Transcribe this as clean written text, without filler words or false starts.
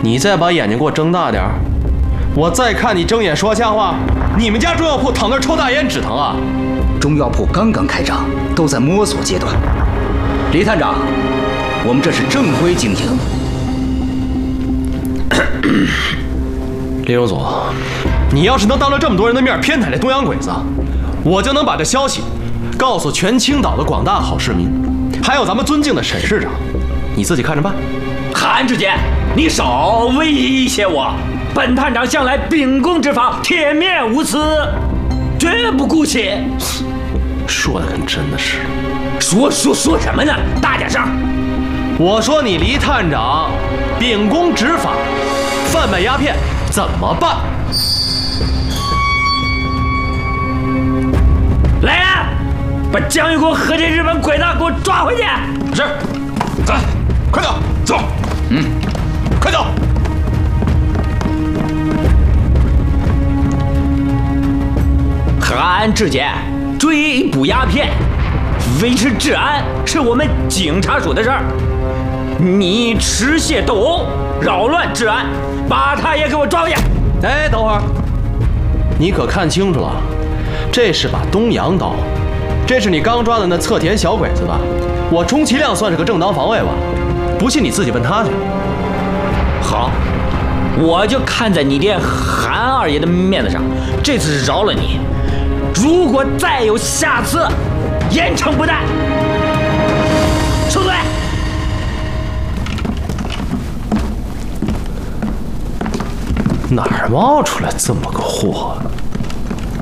你再把眼睛给我睁大点儿，我再看你睁眼说瞎话。你们家中药铺躺那儿抽大烟止疼啊？ 中药铺刚刚开张，都在摸索阶段。李探长，我们这是正规经营。 李荣祖，你要是能当着这么多人的面偏袒这东洋鬼子，我就能把这消息告诉全青岛的广大好市民，还有咱们尊敬的沈市长，你自己看着办。 韩志坚，你少威胁我！本探长向来秉公执法，铁面无私，绝不姑息。 说的跟真的似的。 说什么呢？大点声！ 我说你黎探长秉公执法，贩卖鸦片怎么办？ 来人，把江玉国和这日本鬼子给我抓回去！ 是，走，快点走。快走。 韩志坚，追捕鸦片，维持治安是我们警察署的事儿。你持械斗殴，扰乱治安，把他也给我抓回去！ 哎，等会儿，你可看清楚了，这是把东洋刀，这是你刚抓的那侧田小鬼子吧？我充其量算是个正当防卫吧，不信你自己问他去。 好，我就看在你爹韩二爷的面子上，这次饶了你。如果再有下次，严惩不贷。收队。 哪儿冒出来这么个货？